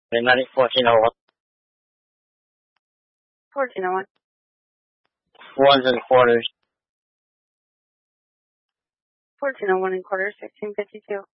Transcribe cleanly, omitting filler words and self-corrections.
Medic 1401. 1401. One's in quarters. 1401 in quarters, 1652.